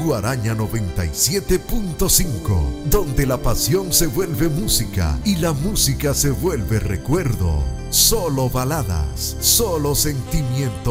Guaraña 97.5, donde la pasión se vuelve música y la música se vuelve recuerdo. Solo baladas, solo sentimiento